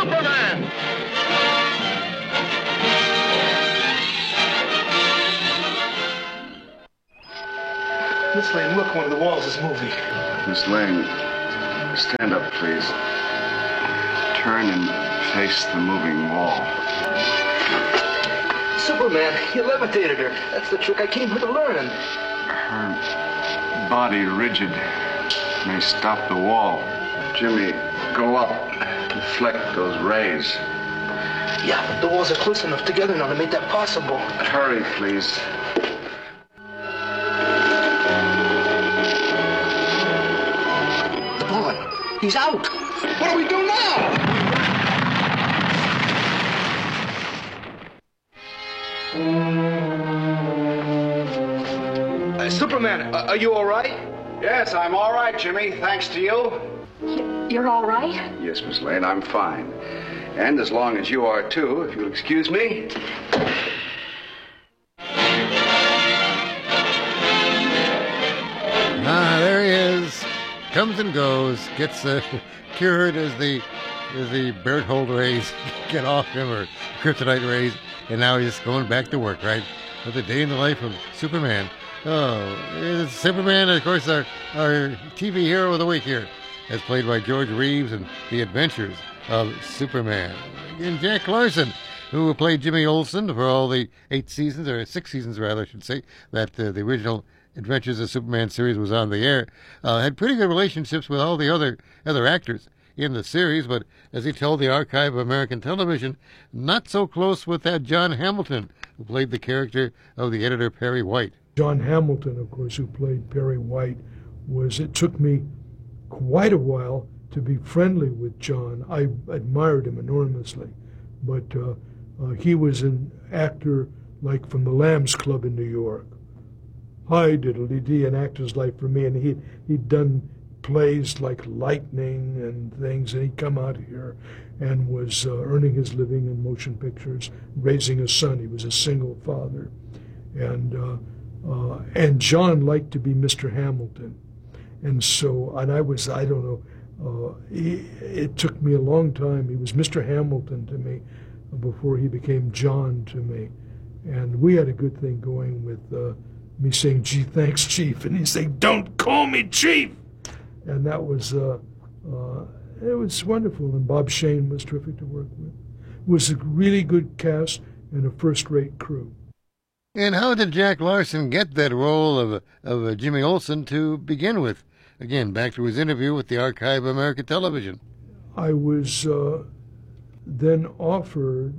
Superman! Miss Lane, look, one of the walls is moving. Miss Lane, stand up, please. Turn and face the moving wall. Superman, you levitated her. That's the trick I came here to learn. Her body rigid may stop the wall. Jimmy, go up. Deflect those rays. Yeah, but the walls are close enough together now to make that possible. Hurry, please. The boy, he's out. What do we do now? Superman, are you all right? Yes, I'm all right, Jimmy. Thanks to you. You're all right? Yes, Miss Lane, I'm fine. And as long as you are, too, if you'll excuse me. There he is. Comes and goes. Gets cured as the Berthold rays get off him, or kryptonite rays. And now he's going back to work, right? With the day in the life of Superman. Oh, Superman, of course, our TV hero of the week here, as played by George Reeves in The Adventures of Superman. And Jack Larson, who played Jimmy Olsen for all the 6 seasons rather, I should say, that the original Adventures of Superman series was on the air, had pretty good relationships with all the other actors in the series, but as he told the Archive of American Television, not so close with that John Hamilton, who played the character of the editor Perry White. John Hamilton, of course, who played Perry White, it took me quite a while to be friendly with John. I admired him enormously, but he was an actor like from the Lambs Club in New York. Hi, diddly-dee, an actor's life for me, and he'd done plays like Lightning and things, and he'd come out here and was earning his living in motion pictures, raising a son. He was a single father, and John liked to be Mr. Hamilton, and I don't know, it took me a long time. He was Mr. Hamilton to me before he became John to me, and we had a good thing going with me saying, "Gee, thanks, Chief," and he'd say, "Don't call me Chief," and that was it was wonderful. And Bob Shane was terrific to work with. It was a really good cast and a first-rate crew. And how did Jack Larson get that role of Jimmy Olsen to begin with? Again, back to his interview with the Archive of American Television. I was then offered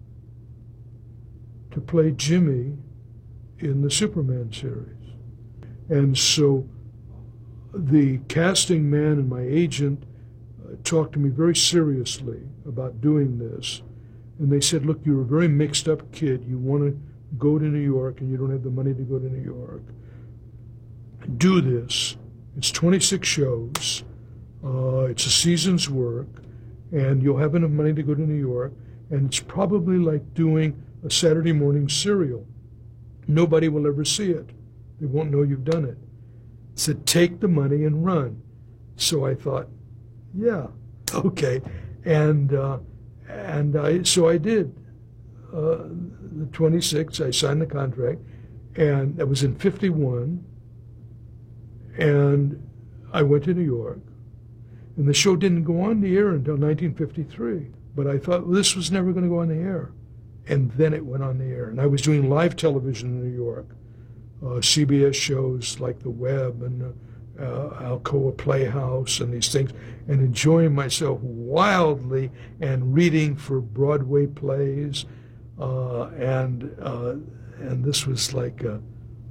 to play Jimmy in the Superman series. And so the casting man and my agent talked to me very seriously about doing this. And they said, "Look, you're a very mixed up kid. You want to go to New York and you don't have the money to go to New York. Do this. It's 26 shows. It's a season's work, and you'll have enough money to go to New York, and it's probably like doing a Saturday morning serial. Nobody will ever see it. They won't know you've done it." Said, "Take the money and run." So I thought, yeah, okay. So I did. The 26, I signed the contract, and that was in 51, and I went to New York, and the show didn't go on the air until 1953, but I thought, well, this was never going to go on the air, and then it went on the air, and I was doing live television in New York, CBS shows like The Web and Alcoa Playhouse and these things, and enjoying myself wildly and reading for Broadway plays, and this was like it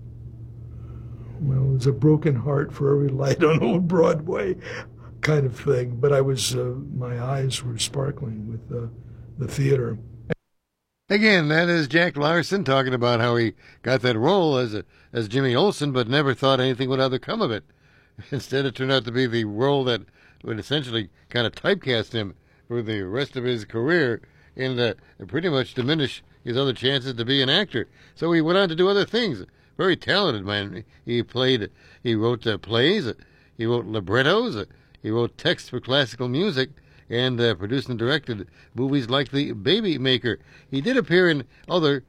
was a broken heart for every light on old Broadway kind of thing. But I was my eyes were sparkling with the theater. Again, that is Jack Larson talking about how he got that role as Jimmy Olsen, but never thought anything would ever come of it. Instead, it turned out to be the role that would essentially kind of typecast him for the rest of his career and pretty much diminish his other chances to be an actor. So he went on to do other things. Very talented man. He wrote plays, he wrote librettos, he wrote text for classical music, and produced and directed movies like The Baby Maker. He did appear in other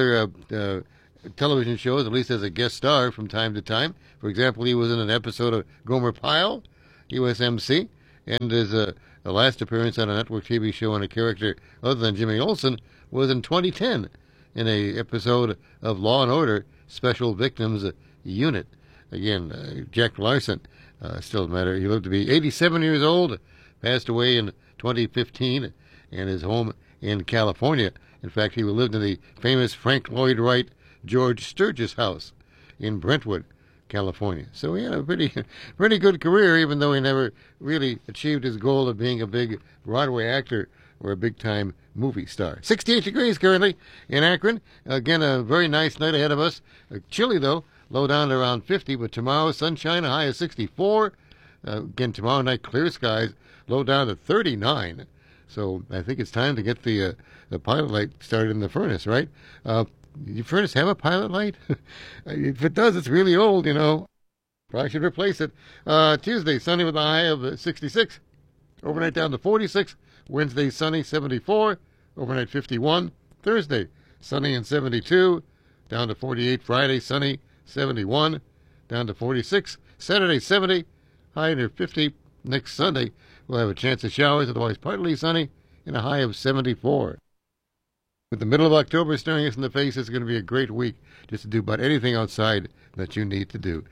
television shows, at least as a guest star from time to time. For example, he was in an episode of Gomer Pyle, USMC, and his last appearance on a network TV show on a character other than Jimmy Olsen was in 2010 in a episode of Law and Order Special Victims Unit. Again, Jack Larson, still matter. He lived to be 87 years old, passed away in 2015 in his home in California. In fact, he lived in the famous Frank Lloyd Wright George Sturgis house in Brentwood, California. So he had a pretty good career, even though he never really achieved his goal of being a big Broadway actor or a big-time movie star. 68 degrees currently in Akron. Again, a very nice night ahead of us. Chilly, though, low down to around 50, but tomorrow, sunshine, a high of 64. Again, tomorrow night, clear skies, low down to 39. So I think it's time to get the pilot light started in the furnace, right? Your furnace have a pilot light? If it does, it's really old, you know. Probably should replace it. Tuesday, sunny with a high of 66. Overnight down to 46. Wednesday, sunny, 74. Overnight, 51. Thursday, sunny and 72. Down to 48. Friday, sunny, 71. Down to 46. Saturday, 70. High near 50. Next Sunday, we'll have a chance of showers, otherwise partly sunny, and a high of 74. With the middle of October staring us in the face, it's going to be a great week just to do about anything outside that you need to do.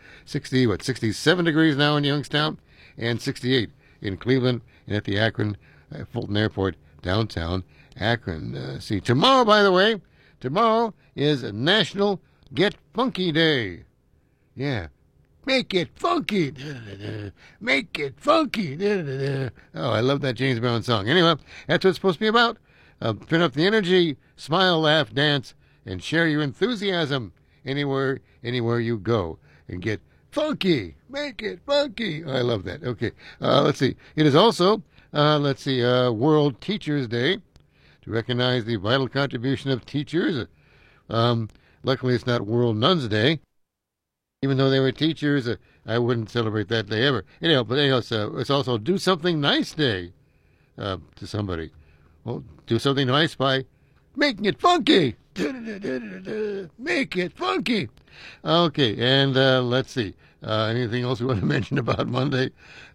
67 degrees now in Youngstown, and 68 in Cleveland, and at the Akron Fulton Airport, downtown Akron. Tomorrow, by the way, tomorrow is National Get Funky Day. Yeah. Make it funky. Make it funky. Oh, I love that James Brown song. Anyway, that's what it's supposed to be about. Turn up the energy, smile, laugh, dance, and share your enthusiasm anywhere you go. And get funky. Make it funky. Oh, I love that. Okay, let's see. It is also, World Teachers Day to recognize the vital contribution of teachers. Luckily, it's not World Nuns Day. Even though they were teachers, I wouldn't celebrate that day ever. It's also Do Something Nice Day to somebody. Well, do something nice by making it funky. Make it funky. Okay, and let's see. Anything else we want to mention about Monday?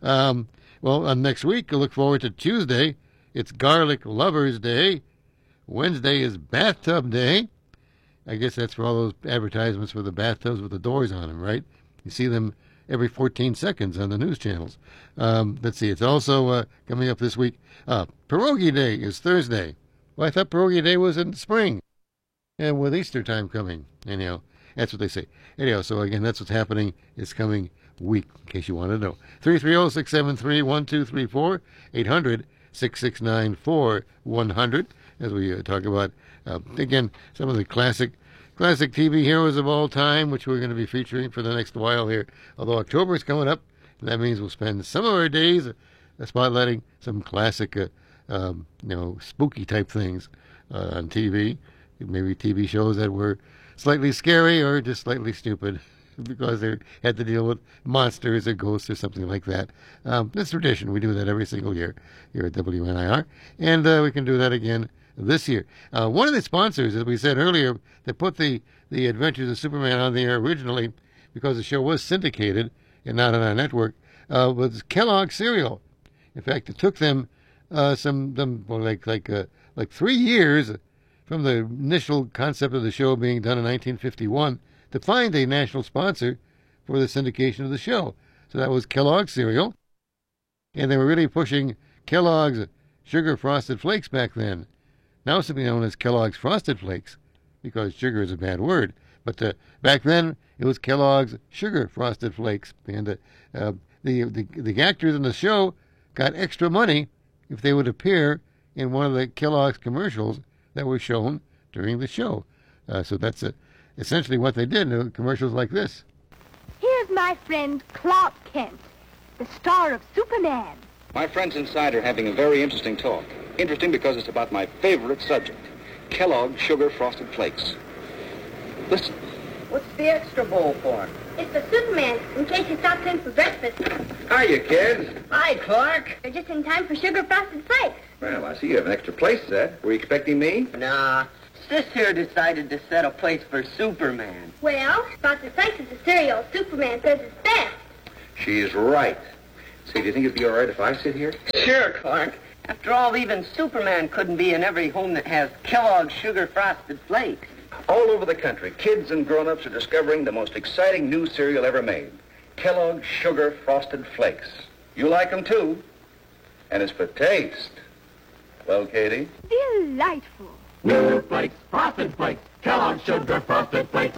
Next week, I look forward to Tuesday. It's Garlic Lovers Day. Wednesday is Bathtub Day. I guess that's for all those advertisements for the bathtubs with the doors on them, right? You see them every 14 seconds on the news channels. Let's see. It's also coming up this week. Pierogi Day is Thursday. Well, I thought Pierogi Day was in spring. And with Easter time coming. Anyhow, that's what they say. Anyhow, so again, that's what's happening this coming week, in case you want to know. 330-673-1234, 800-669-4100, as we talk about, again, some of the classic TV heroes of all time, which we're going to be featuring for the next while here. Although October is coming up, and that means we'll spend some of our days spotlighting some classic, spooky type things on TV. Maybe TV shows that were slightly scary or just slightly stupid because they had to deal with monsters or ghosts or something like that. It's tradition. We do that every single year here at WNIR, and we can do that again this year. One of the sponsors, as we said earlier, that put the Adventures of Superman on the air originally, because the show was syndicated and not on our network, was Kellogg cereal. In fact, it took them like 3 years from the initial concept of the show being done in 1951 to find a national sponsor for the syndication of the show. So that was Kellogg cereal, and they were really pushing Kellogg's Sugar Frosted Flakes back then. Now it's to be known as Kellogg's Frosted Flakes, because sugar is a bad word. But back then, it was Kellogg's Sugar Frosted Flakes. And the actors in the show got extra money if they would appear in one of the Kellogg's commercials that were shown during the show. So that's essentially what they did, commercials like this. Here's my friend Clark Kent, the star of Superman. My friends inside are having a very interesting talk. Interesting because it's about my favorite subject, Kellogg's Sugar Frosted Flakes. Listen. What's the extra bowl for? It's for Superman, in case he stops in for breakfast. Hiya, kids. Hi, Clark. They're just in time for sugar frosted flakes. Well, I see you have an extra place set. Were you expecting me? Nah, Sis here decided to set a place for Superman. Well, frosted flakes is a cereal Superman says is best. She's right. Say, do you think it'd be all right if I sit here? Sure, Clark. After all, even Superman couldn't be in every home that has Kellogg's Sugar Frosted Flakes. All over the country, kids and grown-ups are discovering the most exciting new cereal ever made. Kellogg's Sugar Frosted Flakes. You like them, too. And it's for taste. Well, Katie? Delightful. Sugar Flakes, Frosted Flakes, Kellogg's Sugar Frosted Flakes.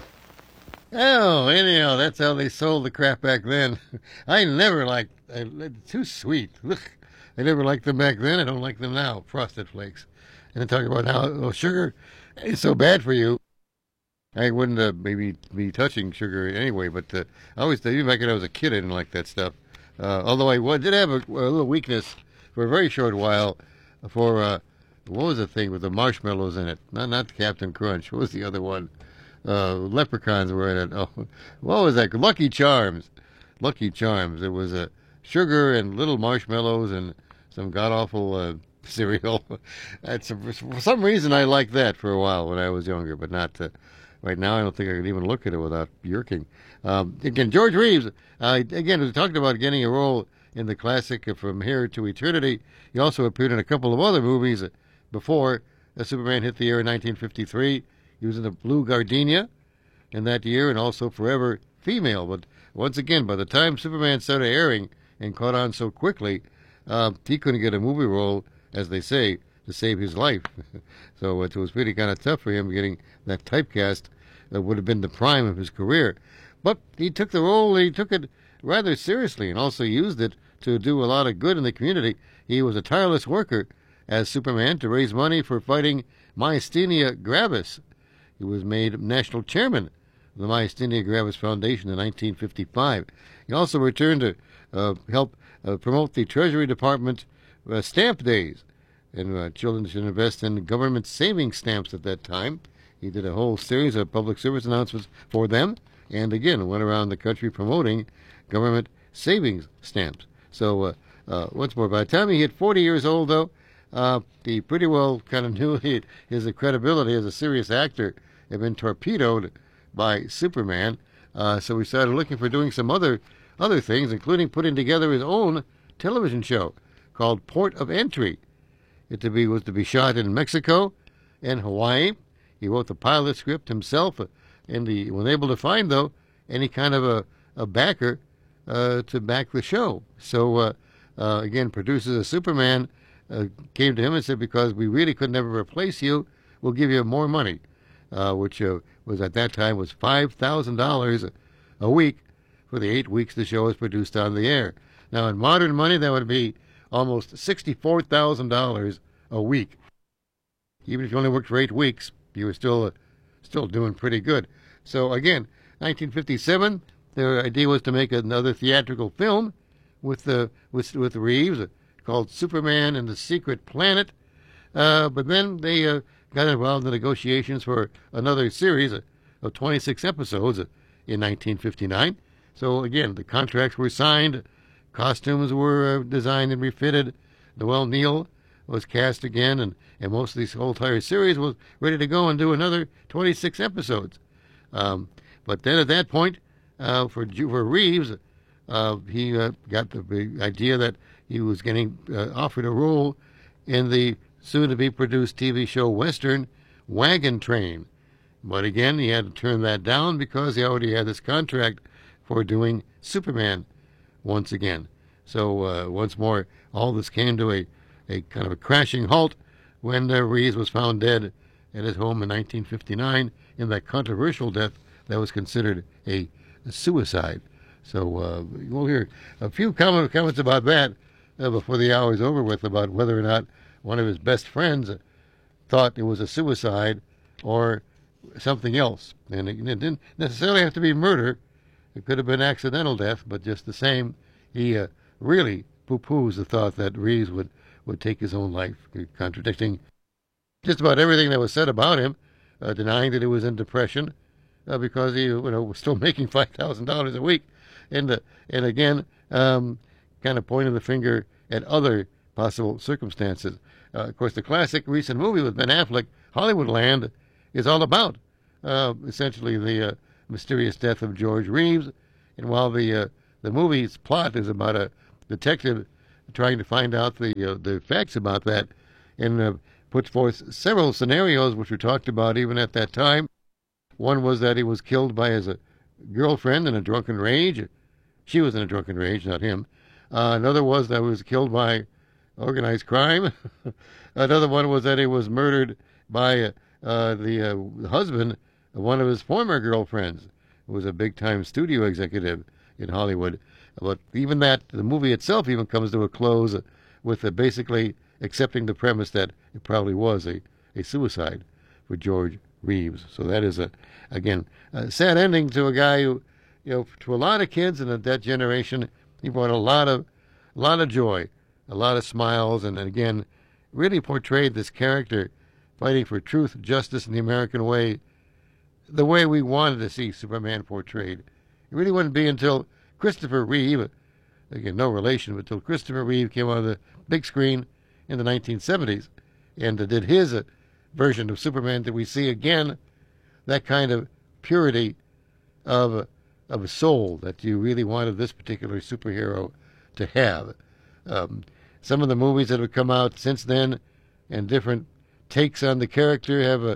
Oh, anyhow, that's how they sold the crap back then. I never liked, too sweet. Ugh. I never liked them back then. I don't like them now, Frosted Flakes. And then talking about how sugar is so bad for you. I wouldn't maybe be touching sugar anyway, but I always thought, even back when I was a kid, I didn't like that stuff. Although I did have a little weakness for a very short while for, what was the thing with the marshmallows in it? Not Captain Crunch. What was the other one? Leprechauns were in it. Oh, what was that? Lucky Charms. Lucky Charms. It was sugar and little marshmallows and some god-awful cereal. For some reason, I liked that for a while when I was younger, but not right now. I don't think I could even look at it without yerking. Again, George Reeves, again, we talked about getting a role in the classic From Here to Eternity. He also appeared in a couple of other movies before Superman hit the air in 1953. He was in the Blue Gardenia in that year, and also Forever Female. But once again, by the time Superman started airing and caught on so quickly, he couldn't get a movie role, as they say, to save his life. So it was really kind of tough for him getting that typecast that would have been the prime of his career. But he took the role, he took it rather seriously, and also used it to do a lot of good in the community. He was a tireless worker as Superman to raise money for fighting myasthenia gravis. He was made national chairman of the Myasthenia Gravis Foundation in 1955. He also returned to help promote the Treasury Department stamp days, and children should invest in government savings stamps at that time. He did a whole series of public service announcements for them, and again went around the country promoting government savings stamps. So once more, by the time he hit 40 years old, though, he pretty well kind of knew his credibility as a serious actor had been torpedoed by Superman. So he started looking for doing some other things, including putting together his own television show called Port of Entry. It was to be shot in Mexico and Hawaii. He wrote the pilot script himself, and he was able to find, though, any kind of a backer to back the show. So, again, producers of Superman came to him and said, because we really could never replace you, we'll give you more money, which was at that time was $5,000 a week for the 8 weeks the show was produced on the air. Now, in modern money, that would be almost $64,000 a week. Even if you only worked for 8 weeks, you were still doing pretty good. So again, 1957, the idea was to make another theatrical film with Reeves called Superman and the Secret Planet. But then they got involved in negotiations for another series of 26 episodes in 1959. So again, the contracts were signed, costumes were designed and refitted. Noel Neill was cast again, and most of this whole entire series was ready to go and do another 26 episodes. But then at that point, for Reeves, he got the idea that he was getting offered a role in the soon-to-be-produced TV show Western Wagon Train. But again, he had to turn that down because he already had this contract for doing Superman once again. So once more, all this came to a kind of a crashing halt when Reeves was found dead at his home in 1959 in that controversial death that was considered a suicide. So we'll hear a few comments about that before the hour is over with, about whether or not one of his best friends thought it was a suicide or something else. And it didn't necessarily have to be murder. It could have been accidental death, but just the same, he really poo-poos the thought that Reeves would take his own life, contradicting just about everything that was said about him, denying that he was in depression, because he was still making $5,000 a week, and again kind of pointed the finger at other possible circumstances. Of course, the classic recent movie with Ben Affleck, Hollywoodland, is all about essentially the mysterious death of George Reeves. And while the movie's plot is about a detective trying to find out the facts about that, and puts forth several scenarios which were talked about even at that time. One was that he was killed by his girlfriend in a drunken rage. She was in a drunken rage, not him. Another was that he was killed by organized crime. Another one was that he was murdered by the husband of one of his former girlfriends, who was a big-time studio executive in Hollywood. But even that, the movie itself even comes to a close with basically accepting the premise that it probably was a suicide for George Reeves. So that is, again, a sad ending to a guy who, to a lot of kids in that generation, he brought a lot of joy, a lot of smiles, and again, really portrayed this character fighting for truth, justice, and the American way, the way we wanted to see Superman portrayed. It really wouldn't be until Christopher Reeve, again, no relation, but until Christopher Reeve came on the big screen in the 1970s and did his version of Superman that we see again that kind of purity of a soul that you really wanted this particular superhero to have. Some of the movies that have come out since then and different takes on the character have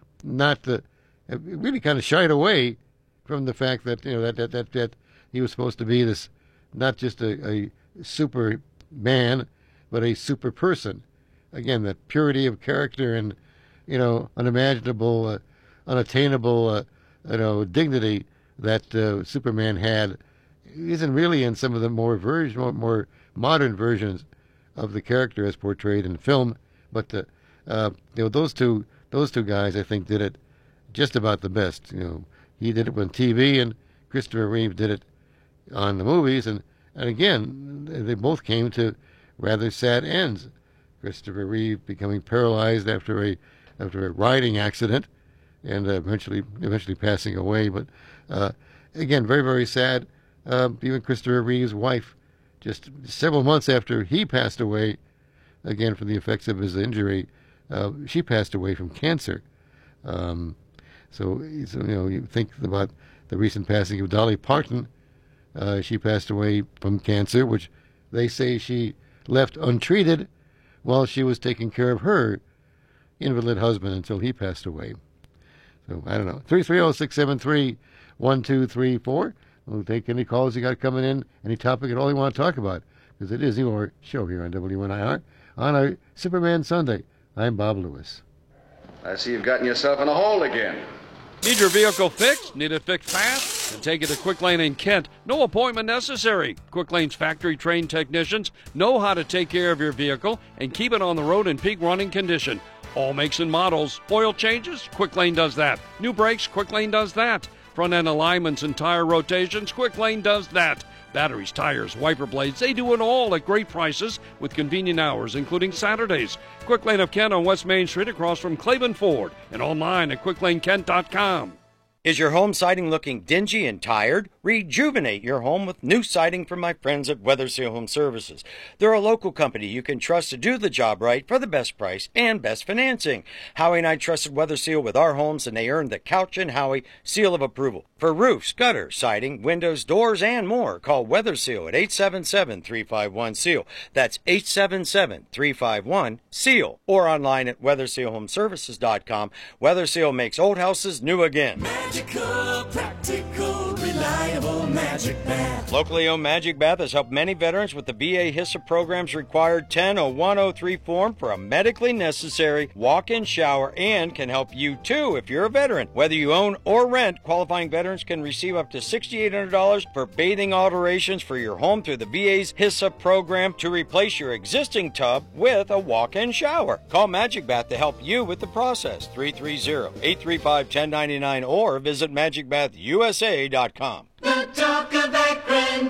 have really kind of shied away from the fact that that he was supposed to be this, not just a Superman, but a super person. Again, that purity of character and unimaginable, unattainable dignity that Superman had isn't really in some of the more modern versions of the character as portrayed in film. But those two guys, I think, did it just about the best. He did it on TV, and Christopher Reeve did it on the movies, and again, they both came to rather sad ends. Christopher Reeve becoming paralyzed after a riding accident, and eventually passing away. But again, very, very sad. Even Christopher Reeve's wife, just several months after he passed away, again from the effects of his injury, she passed away from cancer. So you think about the recent passing of Dolly Parton. She passed away from cancer, which they say she left untreated while she was taking care of her invalid husband until he passed away. So, I don't know. 330-673-1234. We'll take any calls you got coming in, any topic at all you want to talk about, because it is your show here on WNIR on our Superman Sunday. I'm Bob Lewis. I see you've gotten yourself in a hole again. Need your vehicle fixed? Need it fixed fast? Then take it to Quick Lane in Kent. No appointment necessary. Quick Lane's factory-trained technicians know how to take care of your vehicle and keep it on the road in peak running condition. All makes and models. Oil changes? Quick Lane does that. New brakes? Quick Lane does that. Front-end alignments and tire rotations? Quick Lane does that. Batteries, tires, wiper blades, they do it all at great prices with convenient hours, including Saturdays. Quick Lane of Kent on West Main Street across from Claiborne Ford and online at QuickLaneKent.com. Is your home siding looking dingy and tired? Rejuvenate your home with new siding from my friends at Weather Seal Home Services. They're a local company you can trust to do the job right for the best price and best financing. Howie and I trusted Weather Seal with our homes, and they earned the Couch and Howie seal of approval. For roofs, gutters, siding, windows, doors, and more, call Weather Seal at 877-351-SEAL. That's 877-351-SEAL. Or online at WeatherSealHomeservices.com. Weather Seal makes old houses new again. Magical, practical, reliable Magic Bath. Locally owned Magic Bath has helped many veterans with the VA HISA program's required 10-0103 form for a medically necessary walk-in shower, and can help you too if you're a veteran. Whether you own or rent, qualifying veterans can receive up to $6,800 for bathing alterations for your home through the VA's HISA program to replace your existing tub with a walk-in shower. Call Magic Bath to help you with the process. 330-835-1099 or visit magicbathusa.com. The talk of Akron,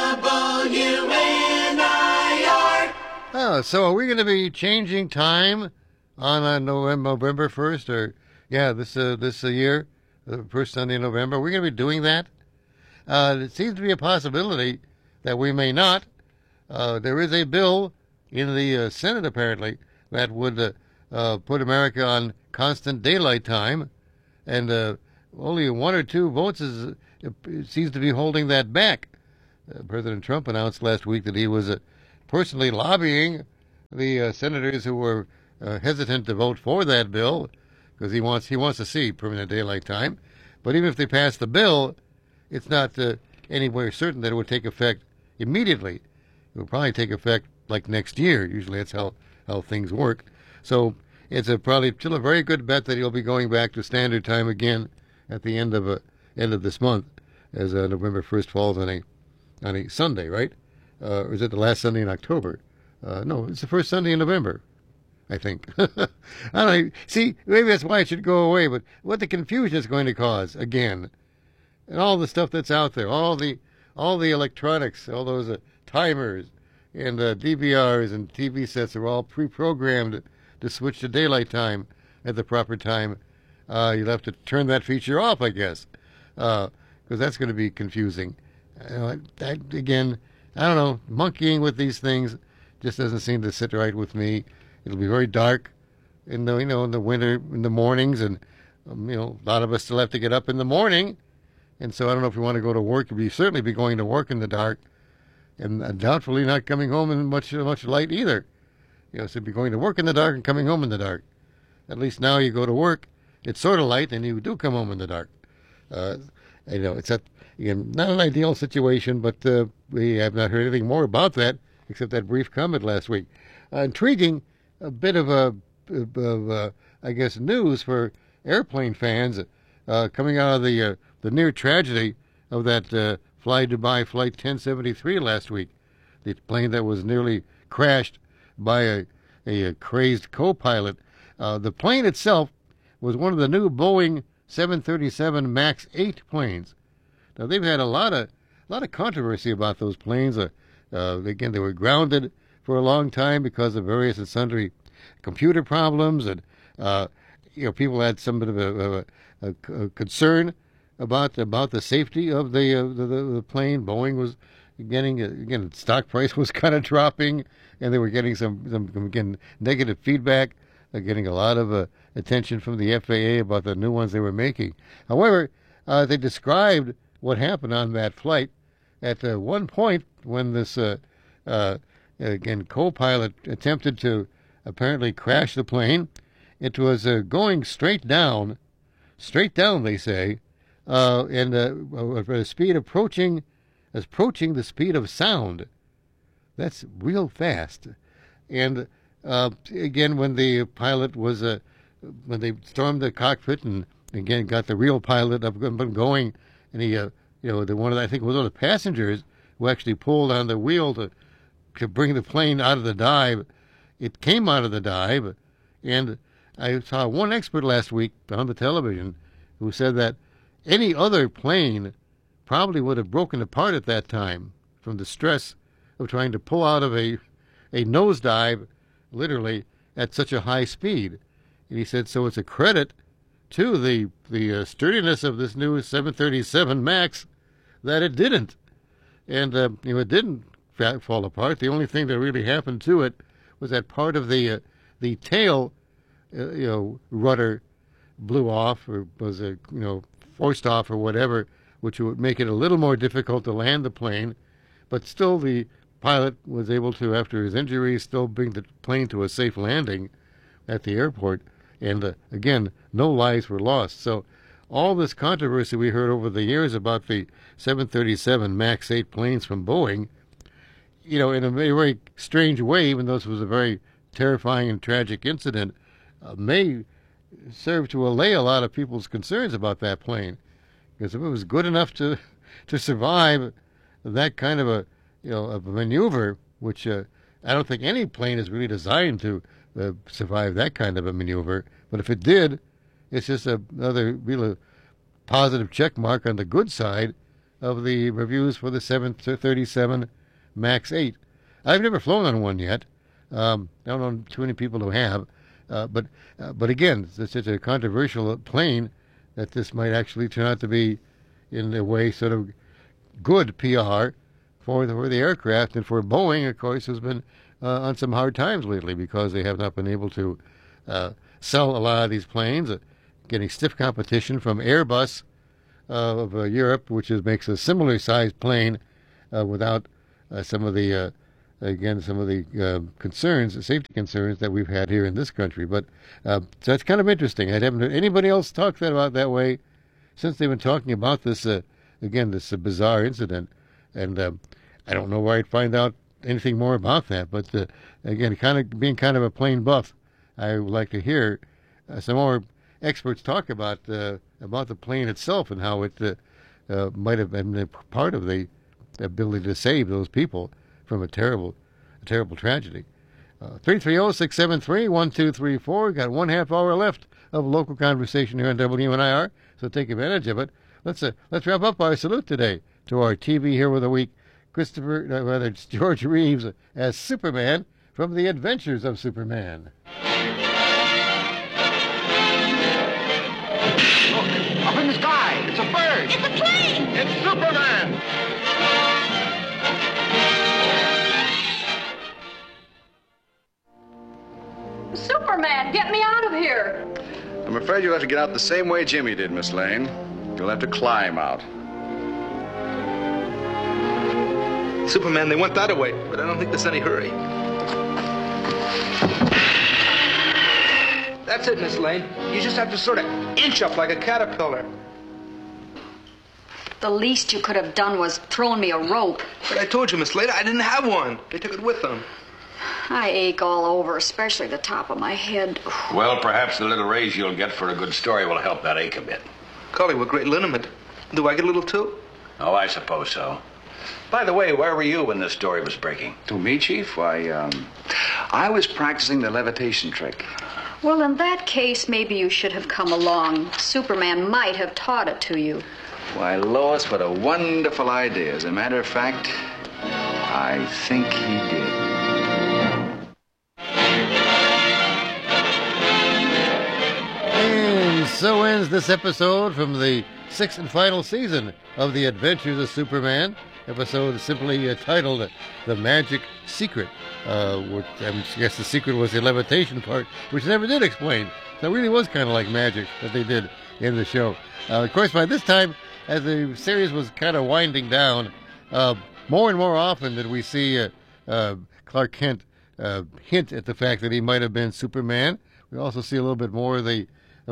WNIR. Oh, so are we going to be changing time on November 1st, or this year? the first Sunday in November. We're going to be doing that. It seems to be a possibility that we may not. There is a bill in the Senate, apparently, that would put America on constant daylight time, and only 1 or 2 votes seems to be holding that back. President Trump announced last week that he was personally lobbying the senators who were hesitant to vote for that bill because he wants to see permanent daylight time. But even if they pass the bill, it's not anywhere certain that it would take effect immediately. It will probably take effect like next year. Usually that's how things work. So it's probably still a very good bet that he'll be going back to standard time again at the end of this month, as November 1st falls on a Sunday, right? Or is it the last Sunday in October? No, it's the first Sunday in November, I think. I don't know. See, maybe that's why it should go away, but what the confusion is going to cause, again, and all the stuff that's out there, all the electronics, all those timers and DVRs and TV sets are all pre-programmed to switch to daylight time at the proper time. You'll have to turn that feature off, I guess, because that's going to be confusing. Again, I don't know. Monkeying with these things just doesn't seem to sit right with me. It'll be very dark in the winter, in the mornings, and a lot of us still have to get up in the morning, and so I don't know if we want to go to work. We'll certainly be going to work in the dark, and doubtfully not coming home in much light either. So be going to work in the dark and coming home in the dark. At least now you go to work, it's sort of light, and you do come home in the dark. It's not an ideal situation, but we have not heard anything more about that except that brief comment last week. Intriguing, a bit of I guess, news for airplane fans coming out of the near tragedy of that Fly Dubai Flight 1073 last week, the plane that was nearly crashed by a crazed co-pilot. The plane itself was one of the new Boeing 737 MAX 8 planes. Now, they've had a lot of controversy about those planes. Again, they were grounded for a long time because of various and sundry computer problems, and people had some bit of a concern about the safety of the plane. Boeing was getting stock price was kind of dropping, and they were getting some negative feedback, getting a lot of attention from the FAA about the new ones they were making. However, they described what happened on that flight. At one point, when this co-pilot attempted to apparently crash the plane, it was going straight down, they say, and at a speed approaching the speed of sound. That's real fast. And again, when the pilot was when they stormed the cockpit and again got the real pilot up and going, and he I think it was one of the passengers who actually pulled on the wheel to bring the plane out of the dive. It came out of the dive, and I saw one expert last week on the television who said that any other plane probably would have broken apart at that time from the stress of trying to pull out of a nosedive, literally, at such a high speed. And he said, so it's a credit to the sturdiness of this new 737 MAX that it didn't. And, it didn't fall apart. The only thing that really happened to it was that part of the tail, rudder blew off or was, forced off or whatever, which would make it a little more difficult to land the plane. But still, the pilot was able to, after his injuries, still bring the plane to a safe landing at the airport. And again, no lives were lost. So all this controversy we heard over the years about the 737 MAX 8 planes from Boeing, in a very, very strange way, even though this was a very terrifying and tragic incident, may serve to allay a lot of people's concerns about that plane. Because if it was good enough to survive that kind of a maneuver, which I don't think any plane is really designed to survive that kind of a maneuver, but if it did, it's just another real positive check mark on the good side of the reviews for the 737 MAX 8. I've never flown on one yet. I don't know too many people who have, but again, it's such a controversial plane that this might actually turn out to be, in a way, sort of good PR for the aircraft. And for Boeing, of course, has been on some hard times lately because they have not been able to sell a lot of these planes, getting stiff competition from Airbus of Europe, which makes a similar sized plane without some of the concerns, safety concerns that we've had here in this country. But so that's kind of interesting. I haven't heard anybody else talk about that way since they've been talking about this, this bizarre incident. And I don't know where I'd find out anything more about that. But again, being kind of a plane buff, I would like to hear some more experts talk about the plane itself and how it might have been a part of the ability to save those people from a terrible tragedy. 330-673-1234. Got 1/2 hour left of local conversation here on WNIR, so take advantage of it. Let's wrap up our salute today to our TV hero of the week, George Reeves as Superman from The Adventures of Superman. Look, up in the sky, it's a bird. It's a plane. It's Superman. Superman, get me out of here! I'm afraid you'll have to get out the same way Jimmy did, Miss Lane. You'll have to climb out. Superman, they went that way, but I don't think there's any hurry. That's it, Miss Lane. You just have to sort of inch up like a caterpillar. The least you could have done was thrown me a rope. But I told you, Miss Lane, I didn't have one. They took it with them. I ache all over, especially the top of my head. Well, perhaps the little raise you'll get for a good story will help that ache a bit. Golly, what great liniment. Do I get a little too? Oh, I suppose so. By the way, where were you when this story was breaking? To me, Chief? Why, I was practicing the levitation trick. Well, in that case, maybe you should have come along. Superman might have taught it to you. Why, Lois, what a wonderful idea. As a matter of fact, I think he did. And so ends this episode from the 6th and final season of The Adventures of Superman. Episode simply titled The Magic Secret. Which I guess the secret was the levitation part, which they never did explain. So it really was kind of like magic that they did in the show. Of course, by this time, as the series was kind of winding down, more and more often did we see Clark Kent hint at the fact that he might have been Superman. We also see a little bit more of the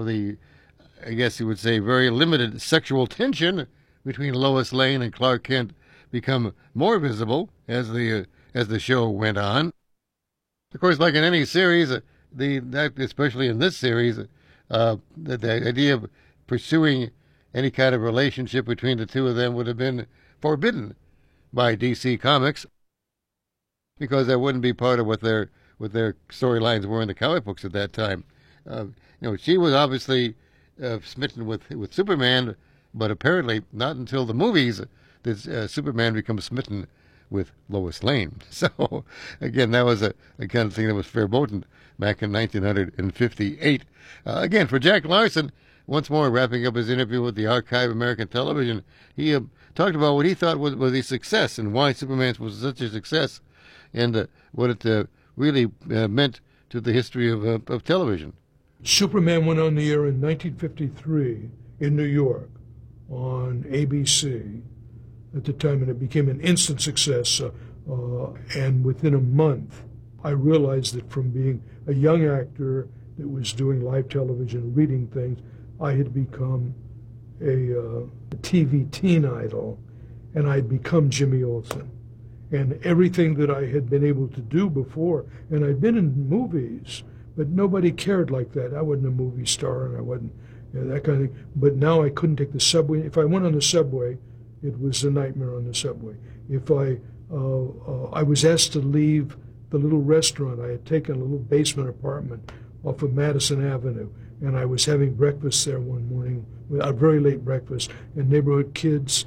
I guess you would say, very limited sexual tension between Lois Lane and Clark Kent become more visible as the show went on. Of course, like in any series, especially in this series, the idea of pursuing any kind of relationship between the two of them would have been forbidden by DC Comics, because that wouldn't be part of what their storylines were in the comic books at that time. She was obviously smitten with Superman, but apparently not until the movies did Superman become smitten with Lois Lane. So, again, that was a kind of thing that was verboten back in 1958. Again, for Jack Larson, once more wrapping up his interview with the Archive American Television, he talked about what he thought was a success and why Superman was such a success, and what it really meant to the history of television. Superman went on the air in 1953 in New York on ABC at the time, and it became an instant success. And within a month, I realized that from being a young actor that was doing live television, reading things, I had become a TV teen idol, and I'd become Jimmy Olsen. And everything that I had been able to do before, and I'd been in movies, but nobody cared like that. I wasn't a movie star, and I wasn't that kind of thing. But now I couldn't take the subway. If I went on the subway, it was a nightmare on the subway. If I was asked to leave the little restaurant, I had taken a little basement apartment off of Madison Avenue, and I was having breakfast there one morning, a very late breakfast, and neighborhood kids,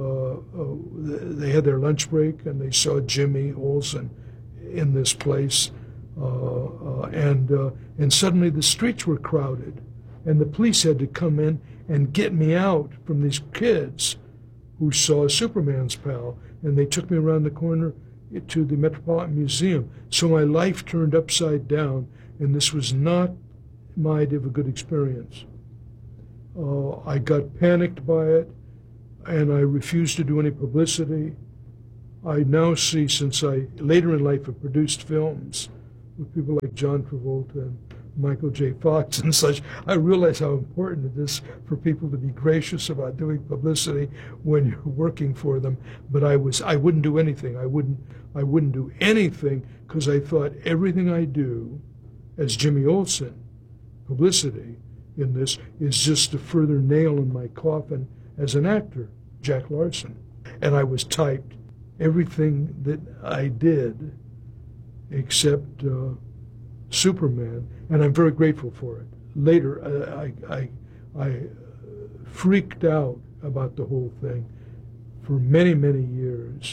they had their lunch break, and they saw Jimmy Olsen in this place, and suddenly the streets were crowded, and the police had to come in and get me out from these kids who saw Superman's pal, and they took me around the corner to the Metropolitan Museum. So my life turned upside down, and this was not my idea of a good experience. I got panicked by it, and I refused to do any publicity. I now see, since I later in life have produced films with people like John Travolta and Michael J. Fox and such, I realize how important it is for people to be gracious about doing publicity when you're working for them. But I wouldn't do anything. I wouldn't do anything because I thought everything I do as Jimmy Olsen, publicity in this, is just a further nail in my coffin as an actor, Jack Larson. And I was typed everything that I did except Superman, and I'm very grateful for it. Later, I freaked out about the whole thing for many, many years,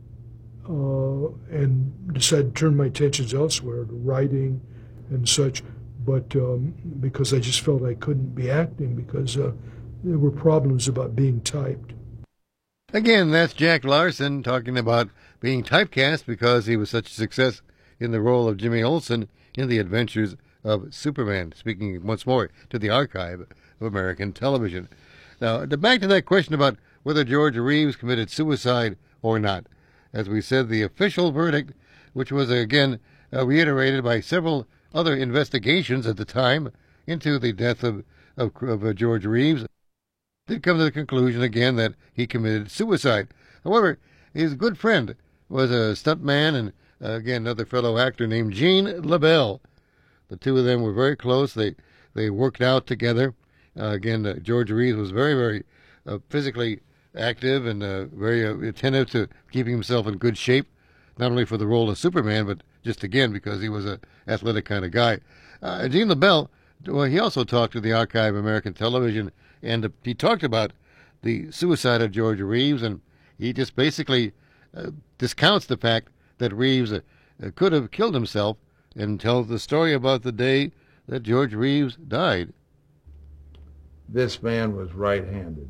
and decided to turn my attentions elsewhere, to writing and such, but because I just felt I couldn't be acting because there were problems about being typed. Again, that's Jack Larson talking about being typecast because he was such a success in the role of Jimmy Olsen in The Adventures of Superman, speaking once more to the archive of American television. Now, back to that question about whether George Reeves committed suicide or not. As we said, the official verdict, which was again reiterated by several other investigations at the time into the death of George Reeves, did come to the conclusion again that he committed suicide. However, his good friend was a stuntman and again another fellow actor named Gene LaBelle. The two of them were very close. They worked out together. George Reeves was very, very physically active and very attentive to keeping himself in good shape, not only for the role of Superman, but just again because he was an athletic kind of guy. Gene LaBelle, well, he also talked to the Archive of American Television, and he talked about the suicide of George Reeves, and he just basically discounts the fact that Reeves could have killed himself and tells the story about the day that George Reeves died. This man was right-handed.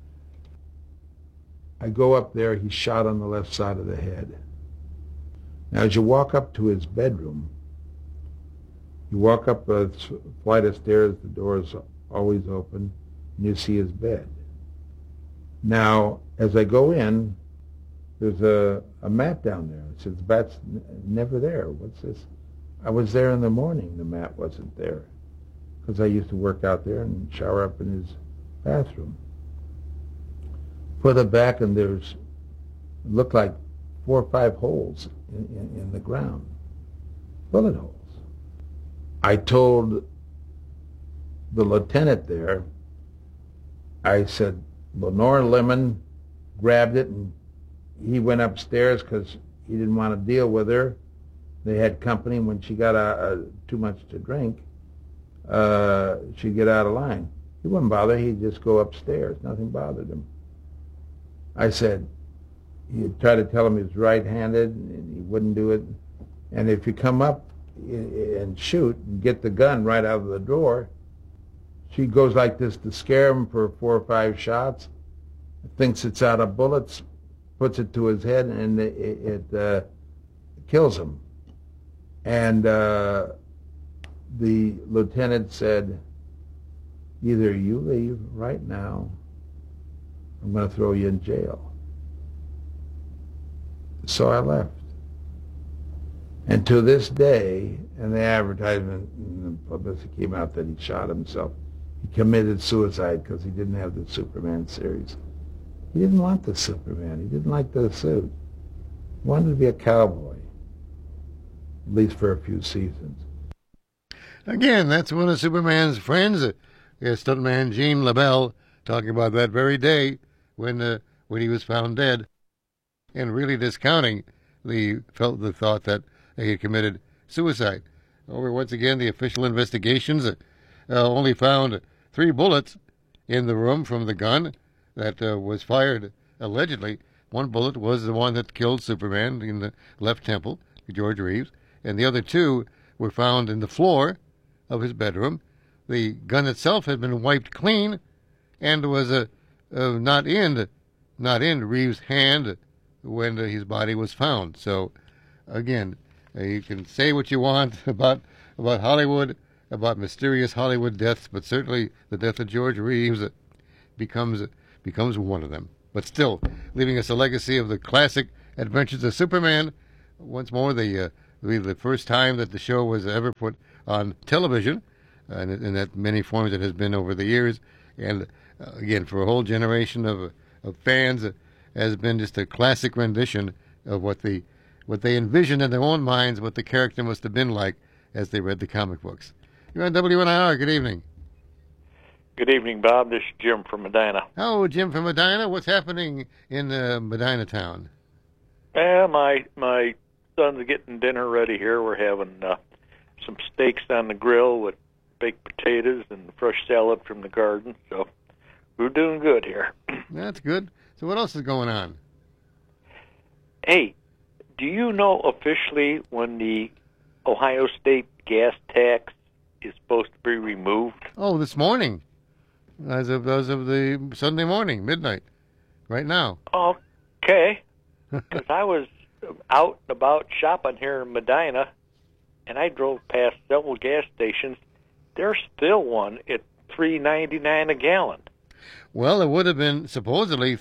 I go up there, he's shot on the left side of the head. Now, as you walk up to his bedroom, you walk up a flight of stairs, the door is always open, and you see his bed. Now, as I go in, there's a mat down there. It says, "That's never there. What's this?" I was there in the morning. The mat wasn't there because I used to work out there and shower up in his bathroom. Put it back, and it looked like 4 or 5 holes in the ground, bullet holes. I told the lieutenant there, I said, Lenore Lemon grabbed it, and he went upstairs because he didn't want to deal with her. They had company. When she got too much to drink, she'd get out of line. He wouldn't bother. He'd just go upstairs. Nothing bothered him. I said, he tried to tell him he was right-handed, and he wouldn't do it. And if you come up and shoot and get the gun right out of the drawer, she goes like this to scare him for 4 or 5 shots, thinks it's out of bullets, puts it to his head, and it kills him. And the lieutenant said, either you leave right now, I'm going to throw you in jail. So I left. And to this day, and the advertisement and the publicity came out that he shot himself. He committed suicide because he didn't have the Superman series. He didn't want the Superman. He didn't like the suit. He wanted to be a cowboy, at least for a few seasons. Again, that's one of Superman's friends, stuntman Gene LaBelle, talking about that very day when he was found dead, and really discounting the thought that he had committed suicide. However, once again, the official investigations only found 3 bullets in the room from the gun that was fired allegedly. 1 bullet was the one that killed Superman in the left temple, George Reeves, and the other 2 were found in the floor of his bedroom. The gun itself had been wiped clean, and was not in Reeves' hand when his body was found. So, again, you can say what you want about Hollywood, about mysterious Hollywood deaths, but certainly the death of George Reeves becomes one of them. But still, leaving us a legacy of the classic Adventures of Superman. Once more, the first time that the show was ever put on television, and in that many forms it has been over the years. And again, for a whole generation of fans, has been just a classic rendition of what they envisioned in their own minds, what the character must have been like as they read the comic books. You're on WNIR. Good evening. Good evening, Bob. This is Jim from Medina. Oh, Jim from Medina. What's happening in Medina town? My son's getting dinner ready here. We're having some steaks on the grill with baked potatoes and fresh salad from the garden. So we're doing good here. That's good. So what else is going on? Hey, do you know officially when the Ohio State gas tax is supposed to be removed? Oh, this morning, as of the Sunday morning, midnight, right now. Okay, because I was out and about shopping here in Medina, and I drove past several gas stations. There's still one at $3.99 a gallon. Well, it would have been supposedly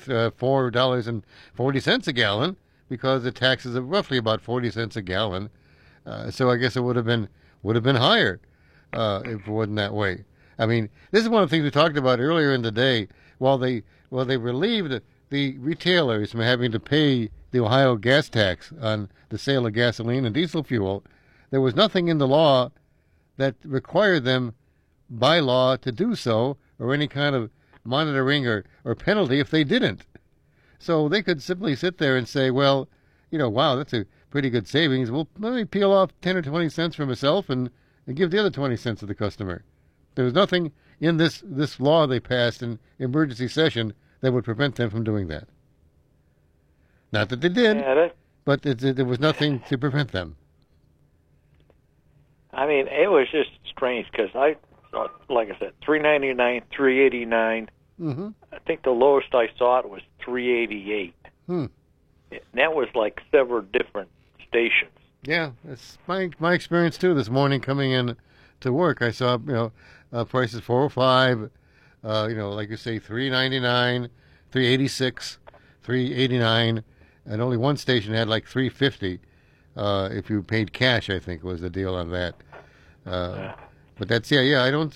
$4.40 a gallon, because the taxes are roughly about 40 cents a gallon. So I guess it would have been higher if it wasn't that way. I mean, this is one of the things we talked about earlier in the day. While they relieved the retailers from having to pay the Ohio gas tax on the sale of gasoline and diesel fuel, there was nothing in the law that required them by law to do so, or any kind of monitoring or penalty if they didn't. So they could simply sit there and say, well, wow, that's a pretty good savings. Well, let me peel off 10 or 20 cents for myself and give the other 20 cents to the customer. There was nothing in this law they passed in emergency session that would prevent them from doing that. Not that they did, but there was nothing to prevent them. I mean, it was just strange because I thought, like I said, $3.99, $3.89. Mm-hmm. I think the lowest I saw it was $3.88. Hmm. And that was like several different stations. Yeah, that's my experience too. This morning coming in to work, I saw prices $4.05. Like you say, $3.99, $3.86, $3.89, and only one station had like $3.50. If you paid cash, I think was the deal on that. But that's I don't.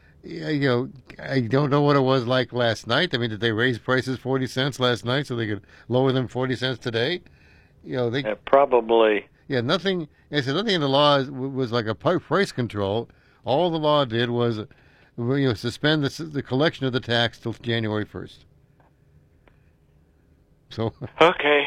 I don't know what it was like last night. I mean, did they raise prices 40 cents last night so they could lower them 40 cents today? They probably. Yeah, nothing. I said nothing in the law was like a price control. All the law did was, suspend the collection of the tax till January 1st. So. Okay,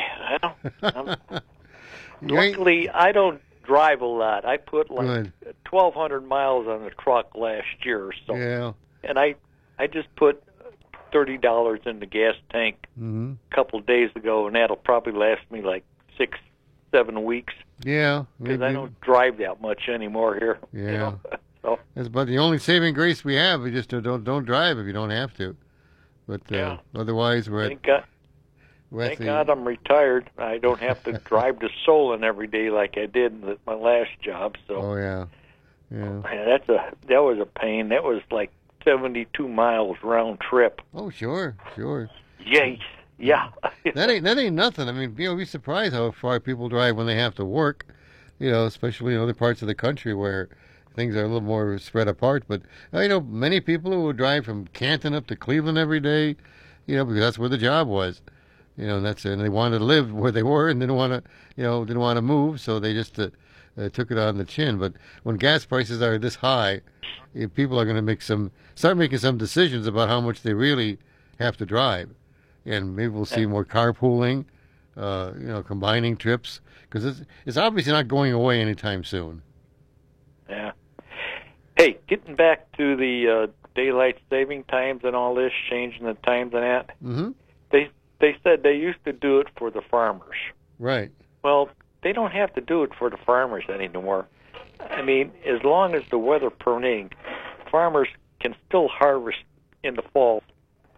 luckily, I don't drive a lot. I put like 1,200 miles on the truck last year or so. Yeah. And I just put $30 in the gas tank a couple of days ago, and that'll probably last me like 6-7 weeks. Yeah. Because I don't drive that much anymore here. Yeah. So. That's about the only saving grace we have. We just don't drive if you don't have to. But otherwise, we're Thank God I'm retired. I don't have to drive to Solon every day like I did at my last job. So. Oh yeah. Man, that was a pain. That was like 72 miles round trip. Oh sure. Yay. Yeah. that ain't nothing. I mean, you'll be surprised how far people drive when they have to work. Especially in other parts of the country where things are a little more spread apart. But I know many people who would drive from Canton up to Cleveland every day. Because that's where the job was. And they wanted to live where they were and didn't want to move, so they just took it on the chin. But when gas prices are this high, people are going to start making some decisions about how much they really have to drive, and maybe we'll see more carpooling, combining trips, because it's obviously not going away anytime soon. Yeah. Hey, getting back to the daylight saving times and all this, changing the times and that. Mm-hmm. They said they used to do it for the farmers. Right. Well, they don't have to do it for the farmers anymore. I mean, as long as the weather permitting, farmers can still harvest in the fall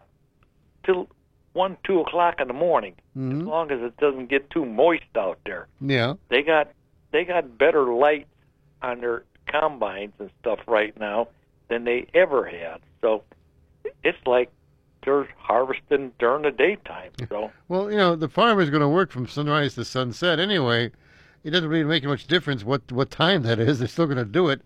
till 1, 2 o'clock in the morning, as long as it doesn't get too moist out there. Yeah. They got better lights on their combines and stuff right now than they ever had. So it's like they're harvesting during the daytime. So well, the farmer's going to work from sunrise to sunset anyway. It doesn't really make much difference what time that is. They're still going to do it.